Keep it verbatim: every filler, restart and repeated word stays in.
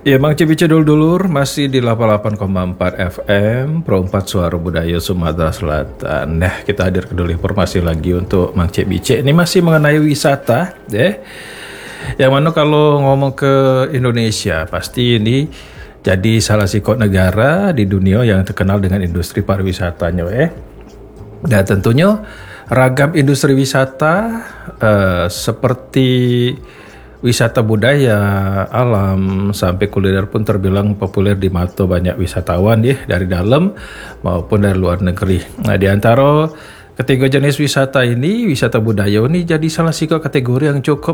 Ya, Mang Cibi Cedul Dulur masih di delapan puluh delapan koma empat F M, Pro empat Suara Budaya Sumatera Selatan. Nah, kita hadir kedua informasi lagi untuk Mang Cibi. Ini masih mengenai wisata, ya. Yang mana kalau ngomong ke Indonesia, pasti ini jadi salah satu negara di dunia yang terkenal dengan industri pariwisatanya, ya. Dan tentunya ragam industri wisata uh, seperti wisata budaya, alam, sampai kuliner pun terbilang populer di mata banyak wisatawan ya, dari dalam maupun dari luar negeri. Nah, di antara ketiga jenis wisata ini, wisata budaya ini jadi salah satu kategori yang cukup